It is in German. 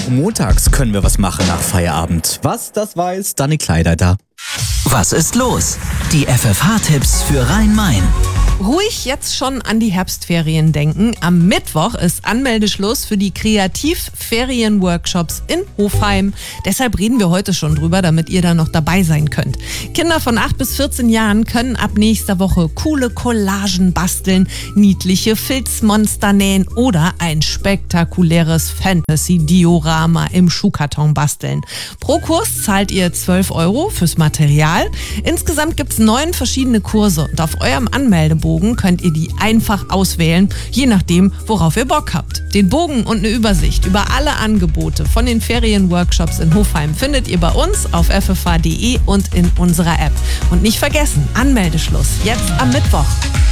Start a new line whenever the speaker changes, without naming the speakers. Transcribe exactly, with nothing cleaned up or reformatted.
montags können wir was machen nach Feierabend. Was, das weiß Dani Kleider da.
Was ist los? Die F F H-Tipps für Rhein-Main.
Ruhig jetzt schon an die Herbstferien denken. Am Mittwoch ist Anmeldeschluss für die Kreativferien-Workshops in Hofheim. Deshalb reden wir heute schon drüber, damit ihr da noch dabei sein könnt. Kinder von acht bis vierzehn Jahren können ab nächster Woche coole Collagen basteln, niedliche Filzmonster nähen oder ein spektakuläres Fantasy-Diorama im Schuhkarton basteln. Pro Kurs zahlt ihr zwölf Euro fürs Material. Insgesamt gibt es neun verschiedene Kurse und auf eurem Anmeldebogen könnt ihr die einfach auswählen, je nachdem, worauf ihr Bock habt. Den Bogen und eine Übersicht über alle Angebote von den Ferienworkshops in Hofheim findet ihr bei uns auf f f h punkt d e und in unserer App. Und nicht vergessen, Anmeldeschluss jetzt am Mittwoch.